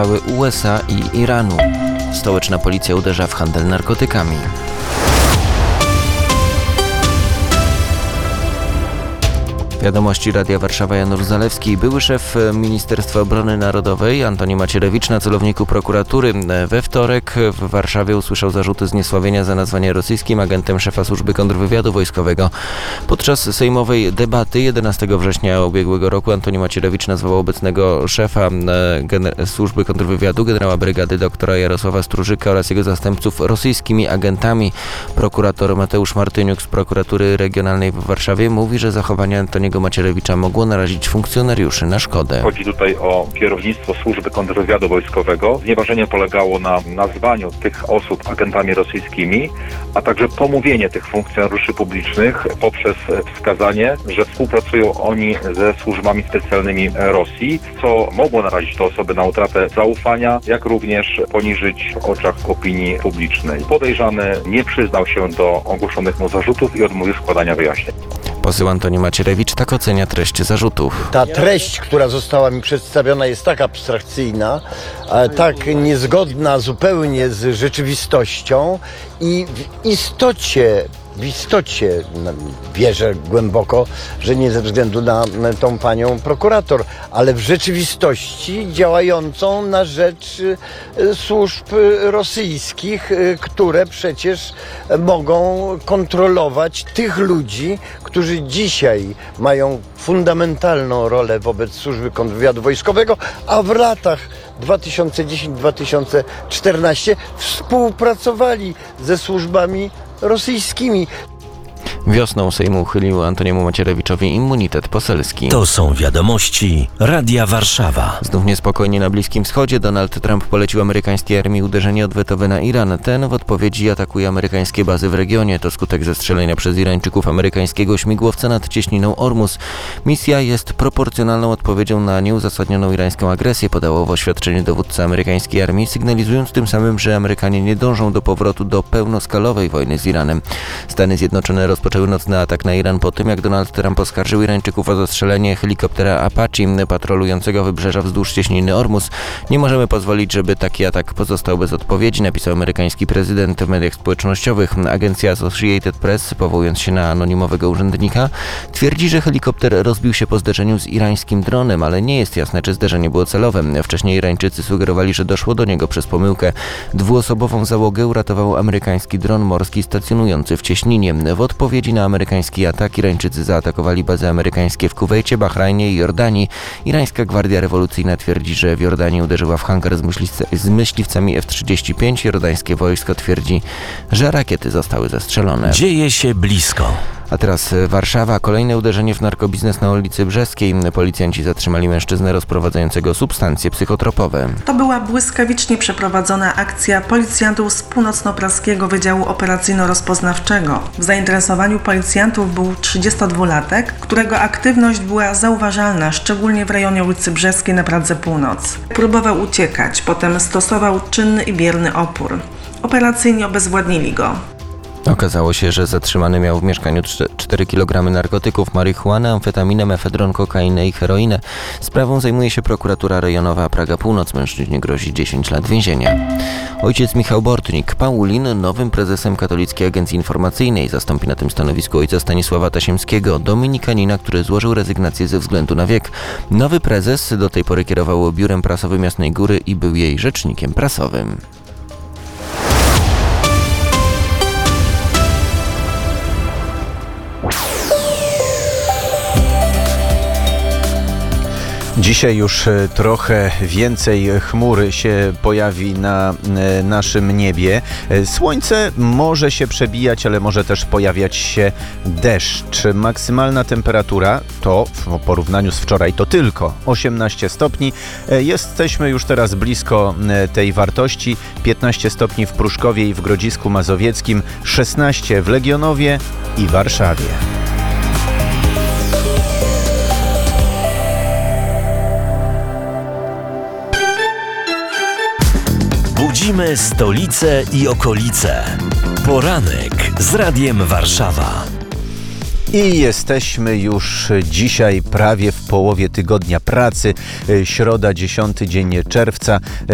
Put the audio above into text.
ostrzały USA i Iranu. Stołeczna policja uderza w handel narkotykami. Wiadomości Radia Warszawa Janusz Zalewski. Były szef Ministerstwa Obrony Narodowej Antoni Macierewicz na celowniku prokuratury we wtorek w Warszawie usłyszał zarzuty zniesławienia za nazwanie rosyjskim agentem szefa Służby Kontrwywiadu Wojskowego. Podczas sejmowej debaty 11 września ubiegłego roku Antoni Macierewicz nazwał obecnego szefa Służby Kontrwywiadu, generała brygady doktora Jarosława Strużyka oraz jego zastępców rosyjskimi agentami. Prokurator Mateusz Martyniuk z Prokuratury Regionalnej w Warszawie mówi, że zachowanie Antoniego Macierewicza mogło narazić funkcjonariuszy na szkodę. Chodzi tutaj o kierownictwo Służby Kontrwywiadu Wojskowego. Znieważenie polegało na nazwaniu tych osób agentami rosyjskimi, a także pomówienie tych funkcjonariuszy publicznych poprzez wskazanie, że współpracują oni ze służbami specjalnymi Rosji, co mogło narazić te osoby na utratę zaufania, jak również poniżyć w oczach opinii publicznej. Podejrzany nie przyznał się do ogłoszonych mu zarzutów i odmówił składania wyjaśnień. Poseł Antoni Macierewicz tak ocenia treść zarzutów. Ta treść, która została mi przedstawiona, jest tak abstrakcyjna, tak niezgodna zupełnie z rzeczywistością i w istocie wierzę głęboko, że nie ze względu na tą panią prokurator, ale w rzeczywistości działającą na rzecz służb rosyjskich, które przecież mogą kontrolować tych ludzi, którzy dzisiaj mają fundamentalną rolę wobec Służby Kontrwywiadu Wojskowego, a w latach 2010-2014 współpracowali ze służbami rosyjskimi. Wiosną Sejm uchylił Antoniemu Macierewiczowi immunitet poselski. To są wiadomości Radia Warszawa. Znów niespokojnie na Bliskim Wschodzie. Donald Trump polecił amerykańskiej armii uderzenie odwetowe na Iran. Ten w odpowiedzi atakuje amerykańskie bazy w regionie. To skutek zestrzelenia przez Irańczyków amerykańskiego śmigłowca nad cieśniną Ormus. Misja jest proporcjonalną odpowiedzią na nieuzasadnioną irańską agresję, podało w oświadczeniu dowódca amerykańskiej armii, sygnalizując tym samym, że Amerykanie nie dążą do powrotu do pełnoskalowej wojny z Iranem. Stany Zjednoczone rozpoczęły nocny atak na Iran po tym, jak Donald Trump oskarżył Irańczyków o zastrzelenie helikoptera Apache patrolującego wybrzeża wzdłuż cieśniny Ormus. Nie możemy pozwolić, żeby taki atak pozostał bez odpowiedzi, napisał amerykański prezydent w mediach społecznościowych. Agencja Associated Press, powołując się na anonimowego urzędnika, twierdzi, że helikopter rozbił się po zderzeniu z irańskim dronem, ale nie jest jasne, czy zderzenie było celowe. Wcześniej Irańczycy sugerowali, że doszło do niego przez pomyłkę. Dwuosobową załogę uratował amerykański dron morski stacjonujący w cieśninie. W odpowiedzi na amerykański atak Irańczycy zaatakowali bazy amerykańskie w Kuwejcie, Bahrajnie i Jordanii. Irańska Gwardia Rewolucyjna twierdzi, że w Jordanii uderzyła w hangar z myśliwcami F-35. Jordańskie wojsko twierdzi, że rakiety zostały zestrzelone. Dzieje się blisko. A teraz Warszawa. Kolejne uderzenie w narkobiznes na ulicy Brzeskiej. Policjanci zatrzymali mężczyznę rozprowadzającego substancje psychotropowe. To była błyskawicznie przeprowadzona akcja policjantów z Północno-Praskiego Wydziału Operacyjno-Rozpoznawczego. W zainteresowaniu policjantów był 32-latek, którego aktywność była zauważalna, szczególnie w rejonie ulicy Brzeskiej na Pradze Północ. Próbował uciekać, potem stosował czynny i bierny opór. Operacyjnie obezwładnili go. Okazało się, że zatrzymany miał w mieszkaniu 4 kg narkotyków, marihuanę, amfetaminę, mefedron, kokainę i heroinę. Sprawą zajmuje się prokuratura rejonowa Praga Północ. Mężczyźnie grozi 10 lat więzienia. Ojciec Michał Bortnik-Paulin nowym prezesem Katolickiej Agencji Informacyjnej. Zastąpi na tym stanowisku ojca Stanisława Tasiemskiego, dominikanina, który złożył rezygnację ze względu na wiek. Nowy prezes do tej pory kierował biurem prasowym Jasnej Góry i był jej rzecznikiem prasowym. Dzisiaj już trochę więcej chmur się pojawi na naszym niebie. Słońce może się przebijać, ale może też pojawiać się deszcz. Maksymalna temperatura to w porównaniu z wczoraj to tylko 18 stopni. Jesteśmy już teraz blisko tej wartości. 15 stopni w Pruszkowie i w Grodzisku Mazowieckim, 16 w Legionowie i Warszawie. Budzimy stolicę i okolice. Poranek z Radiem Warszawa. I jesteśmy już dzisiaj prawie w połowie tygodnia pracy. Środa, 10 dzień czerwca.